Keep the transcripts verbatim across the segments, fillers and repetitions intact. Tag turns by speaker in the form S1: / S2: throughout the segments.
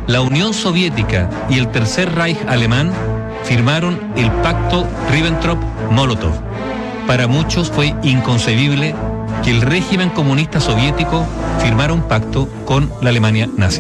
S1: La Unión Soviética y el Tercer Reich alemán firmaron el pacto Ribbentrop-Molotov. Para muchos fue inconcebible que el régimen comunista soviético firmara un pacto con la Alemania nazi.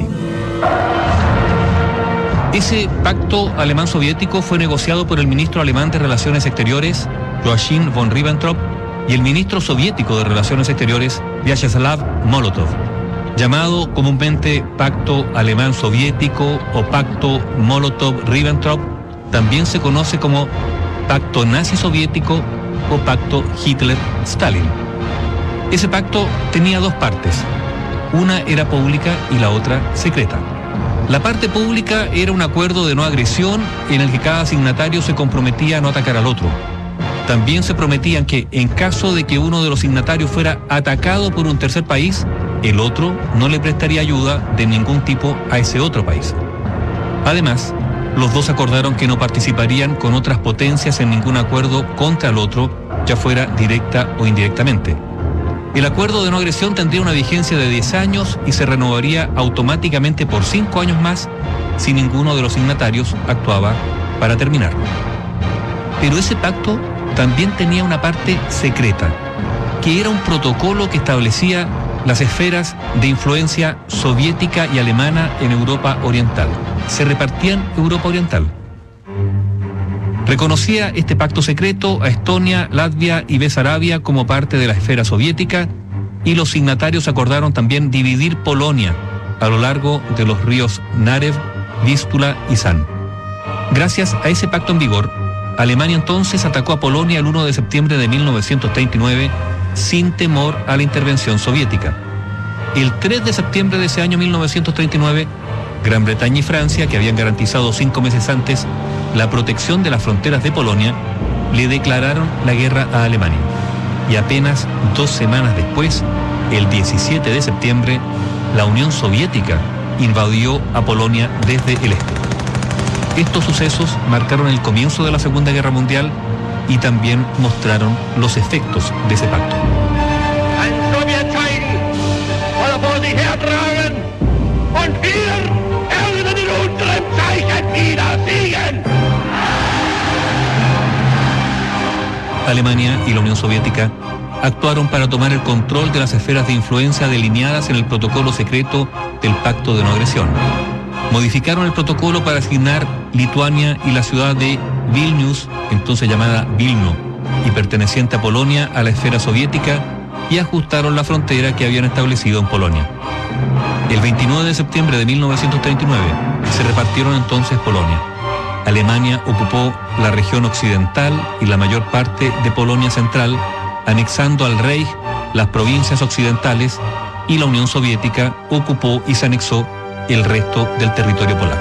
S1: Ese pacto alemán-soviético fue negociado por el ministro alemán de Relaciones Exteriores, Joachim von Ribbentrop, y el ministro soviético de Relaciones Exteriores, Vyacheslav Molotov. Llamado comúnmente Pacto Alemán-Soviético o Pacto Molotov-Ribbentrop, también se conoce como Pacto Nazi-Soviético o Pacto Hitler-Stalin. Ese pacto tenía dos partes. Una era pública y la otra secreta. La parte pública era un acuerdo de no agresión en el que cada signatario se comprometía a no atacar al otro. También se prometían que, en caso de que uno de los signatarios fuera atacado por un tercer país, el otro no le prestaría ayuda de ningún tipo a ese otro país. Además, los dos acordaron que no participarían con otras potencias en ningún acuerdo contra el otro, ya fuera directa o indirectamente. El acuerdo de no agresión tendría una vigencia de diez años y se renovaría automáticamente por cinco años más si ninguno de los signatarios actuaba para terminarlo. Pero ese pacto también tenía una parte secreta, que era un protocolo que establecía las esferas de influencia soviética y alemana en Europa Oriental. Se repartían Europa Oriental. Reconocía este pacto secreto a Estonia, Latvia y Besarabia como parte de la esfera soviética, y los signatarios acordaron también dividir Polonia a lo largo de los ríos Narew, Vístula y San. Gracias a ese pacto en vigor, Alemania entonces atacó a Polonia el primero de septiembre de mil novecientos treinta y nueve sin temor a la intervención soviética. El tres de septiembre de ese año mil novecientos treinta y nueve, Gran Bretaña y Francia, que habían garantizado cinco meses antes la protección de las fronteras de Polonia, le declararon la guerra a Alemania. Y apenas dos semanas después, el diecisiete de septiembre, la Unión Soviética invadió a Polonia desde el este. Estos sucesos marcaron el comienzo de la Segunda Guerra Mundial y también mostraron los efectos de ese pacto. Alemania y la Unión Soviética actuaron para tomar el control de las esferas de influencia delineadas en el protocolo secreto del Pacto de No Agresión. Modificaron el protocolo para asignar Lituania y la ciudad de Vilnius, entonces llamada Vilno, y perteneciente a Polonia, a la esfera soviética, y ajustaron la frontera que habían establecido en Polonia. El veintinueve de septiembre de mil novecientos treinta y nueve se repartieron entonces Polonia. Alemania ocupó la región occidental y la mayor parte de Polonia central, anexando al Reich las provincias occidentales, y la Unión Soviética ocupó y se anexó el resto del territorio polaco.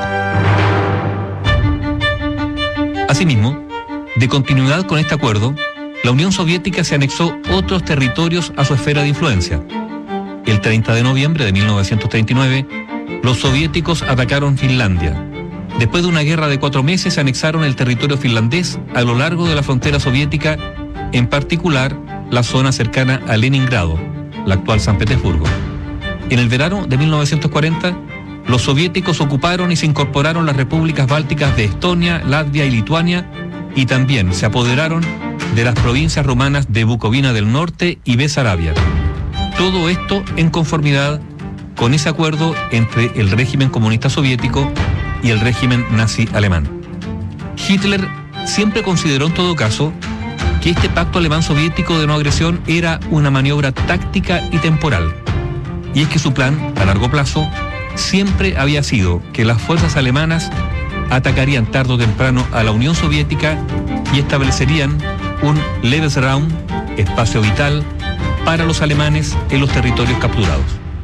S1: Asimismo, de continuidad con este acuerdo, la Unión Soviética se anexó otros territorios a su esfera de influencia. El treinta de noviembre de mil novecientos treinta y nueve, los soviéticos atacaron Finlandia. Después de una guerra de cuatro meses, se anexaron el territorio finlandés a lo largo de la frontera soviética, en particular la zona cercana a Leningrado, la actual San Petersburgo. En el verano de mil novecientos cuarenta, los soviéticos ocuparon y se incorporaron las repúblicas bálticas de Estonia, Latvia y Lituania, y también se apoderaron de las provincias rumanas de Bucovina del Norte y Besarabia. Todo esto en conformidad con ese acuerdo entre el régimen comunista soviético y el régimen nazi alemán. Hitler siempre consideró en todo caso que este pacto alemán-soviético de no agresión era una maniobra táctica y temporal. Y es que su plan, a largo plazo, siempre había sido que las fuerzas alemanas atacarían tarde o temprano a la Unión Soviética y establecerían un Lebensraum, espacio vital, para los alemanes en los territorios capturados.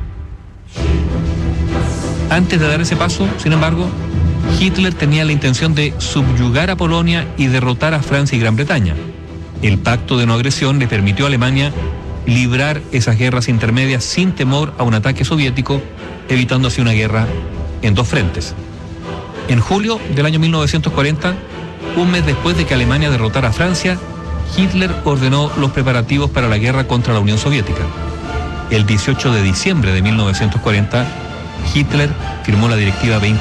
S1: Antes de dar ese paso, sin embargo, Hitler tenía la intención de subyugar a Polonia y derrotar a Francia y Gran Bretaña. El pacto de no agresión le permitió a Alemania librar esas guerras intermedias sin temor a un ataque soviético, evitando así una guerra en dos frentes. En julio del año mil novecientos cuarenta, un mes después de que Alemania derrotara a Francia, Hitler ordenó los preparativos para la guerra contra la Unión Soviética. El dieciocho de diciembre de mil novecientos cuarenta, Hitler firmó la Directiva veinte